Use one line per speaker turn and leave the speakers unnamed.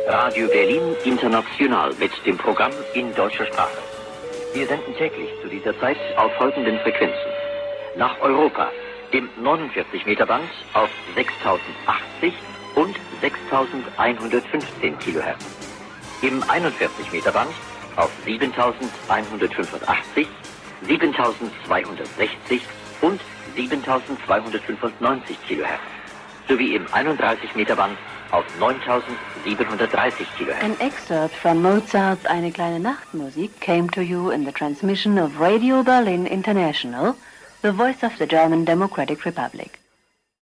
Radio Berlin International mit dem Programm in deutscher Sprache. Wir senden täglich zu dieser Zeit auf folgenden Frequenzen. Nach Europa im 49-Meter-Band auf 6080 und 6115 Kilohertz. Im 41-Meter-Band auf 7185, 7260 und 7295 Kilohertz. Sowie im 31-Meter-Band auf 9730 Kilohertz.
An excerpt from Mozart's Eine kleine Nachtmusik came to you in the transmission of Radio Berlin International, the voice of the German Democratic Republic.